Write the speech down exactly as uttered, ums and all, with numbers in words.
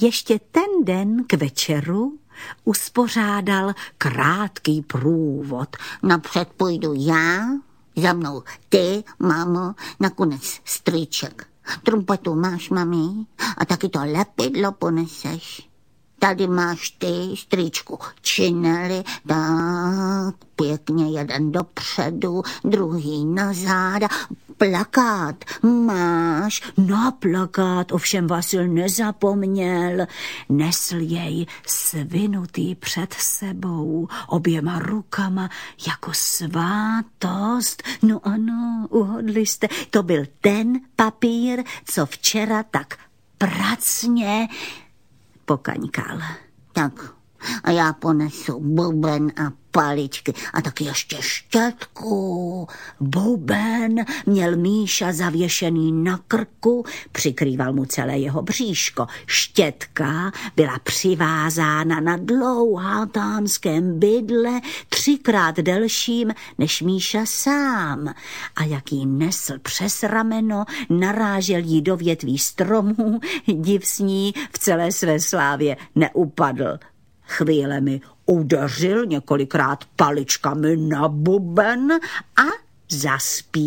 ještě ten den k večeru uspořádal krátký průvod. Napřed půjdu já, za mnou ty, mámo, nakonec strýček. Trumpetu máš, mami, a taky to lepidlo poneseš. Tady máš ty, strýčku, činely, tak pěkně jeden dopředu, druhý na záda. Plakát máš? Na plakát ovšem Vasil nezapomněl. Nesl jej svinutý před sebou, oběma rukama jako svátost. No ano, uhodli jste, to byl ten papír, co včera tak pracně pokaňkal. Tak a já ponesu buben a paličky a taky ještě štětku. Buben měl Míša zavěšený na krku, přikrýval mu celé jeho bříško. Štětka byla přivázána na dlouhatánském bydle, třikrát delším než Míša sám. A jak jí nesl přes rameno, narážel jí do větví stromů, div s ní v celé své slávě neupadl. Chvílemi udeřil několikrát paličkami na buben a zaspíval.